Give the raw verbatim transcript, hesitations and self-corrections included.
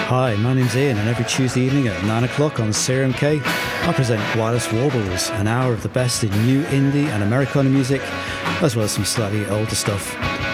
Hi, my name's Ian, and every Tuesday evening at nine o'clock on C R M K, I present Wireless Warbles, an hour of the best in new indie and Americana music, as well as some slightly older stuff.